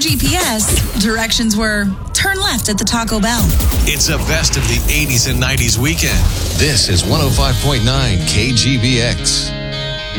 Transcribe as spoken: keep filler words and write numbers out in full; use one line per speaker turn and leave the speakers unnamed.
G P S, directions were turn left at the Taco Bell.
It's a best of the eighties and nineties weekend.
This is one oh five point nine K G B X.